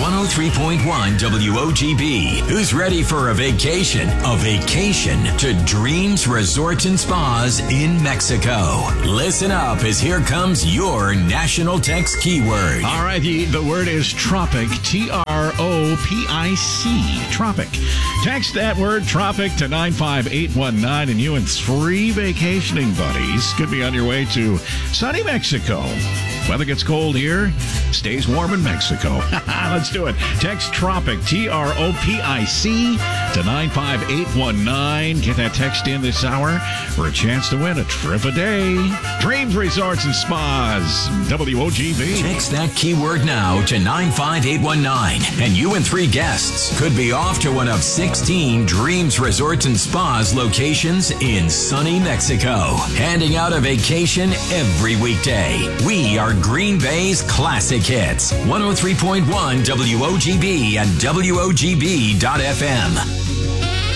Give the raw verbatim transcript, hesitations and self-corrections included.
one oh three point one W O G B. Who's ready for a vacation? A vacation to Dreams Resorts and Spas in Mexico. Listen up as here comes your national text keyword. All right, the, the word is tropic, T R O P I C, tropic. Text that word tropic to nine five eight one nine, and you and three vacationing buddies could be on your way to sunny Mexico. Weather gets cold here, stays warm in Mexico. Let's do it. Text tropic, T R O P I C, to nine five eight one nine. Get that text in this hour for a chance to win a trip a day. Dreams Resorts and Spas, W O G B. Text that keyword now to nine five eight one nine, and you and three guests could be off to one of sixteen Dreams Resorts and Spas locations in sunny Mexico. Handing out a vacation every weekday. We are Green Bay's classic hits. one oh three point one W O G B and W O G B dot F M.